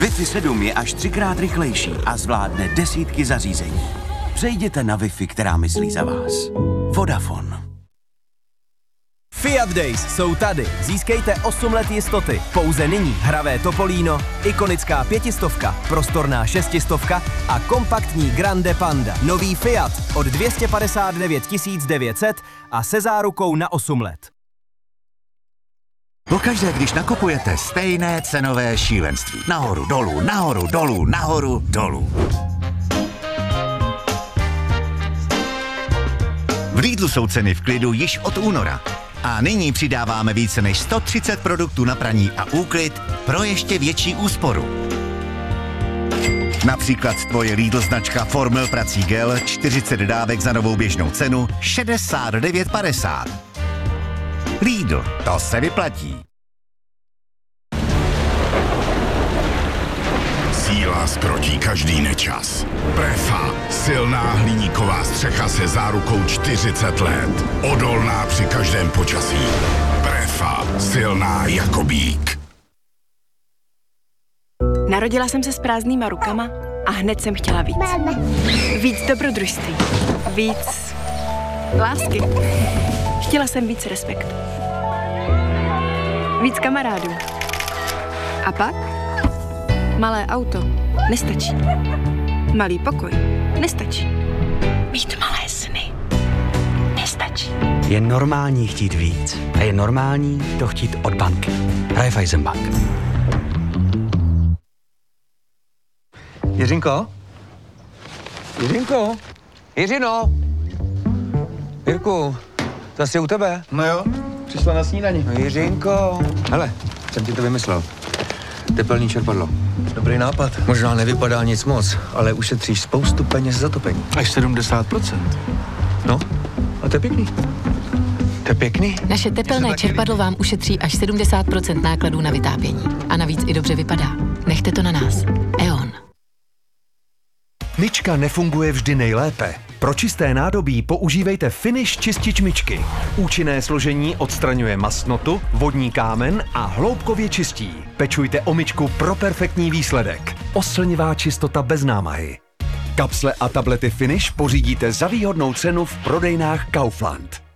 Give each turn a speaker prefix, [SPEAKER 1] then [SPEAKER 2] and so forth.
[SPEAKER 1] Wi-Fi 7 je až 3x rychlejší a zvládne desítky zařízení. Přejděte na Wi-Fi, která myslí za vás. Vodafone.
[SPEAKER 2] Fiat Days jsou tady. Získejte 8 let jistoty. Pouze nyní hravé Topolino, ikonická 500, prostorná 600 a kompaktní Grande Panda. Nový Fiat od 259 900 a se zárukou na 8 let.
[SPEAKER 3] Pokaždé, když nakupujete, stejné cenové šílenství. Nahoru, dolů, nahoru, dolů, nahoru, dolů. V Lidlu jsou ceny v klidu již od února. A nyní přidáváme více než 130 produktů na praní a úklid pro ještě větší úsporu. Například tvoje Lidl značka Formel prací gel 40 dodávek za novou běžnou cenu 69,50. Lidl, to se vyplatí.
[SPEAKER 4] Síla zkrotí každý nečas. Prefa, silná hliníková střecha se zárukou 40 let. Odolná při každém počasí. Prefa, silná jako býk.
[SPEAKER 5] Narodila jsem se s prázdnýma rukama a hned jsem chtěla víc. Víc dobrodružství. Víc lásky. Chtěla jsem víc respektu. Víc kamarádů. A pak? Malé auto nestačí. Malý pokoj nestačí. Mít malé sny nestačí.
[SPEAKER 6] Je normální chtít víc. A je normální to chtít od banky. Raiffeisenbank. Jiřinko? Jiřinko? Jiřino? Jirku, zase je u tebe?
[SPEAKER 7] No jo, přišla na snídani.
[SPEAKER 6] No Jiřinko. Hele, jsem ti to vymyslel. Tepelný čerpadlo.
[SPEAKER 7] Dobrý nápad.
[SPEAKER 6] Možná nevypadá nic moc, ale ušetříš spoustu peněz za topení.
[SPEAKER 7] Až 70%.
[SPEAKER 6] No, a to je pěkný. To je pěkný.
[SPEAKER 8] Naše tepelné čerpadlo vám ušetří až 70% nákladů na vytápění. A navíc i dobře vypadá. Nechte to na nás. E.ON.
[SPEAKER 9] Myčka nefunguje vždy nejlépe. Pro čisté nádobí používejte Finish čistič myčky. Účinné složení odstraňuje mastnotu, vodní kámen a hloubkově čistí. Pečujte o myčku pro perfektní výsledek. Oslnivá čistota bez námahy. Kapsle a tablety Finish pořídíte za výhodnou cenu v prodejnách Kaufland.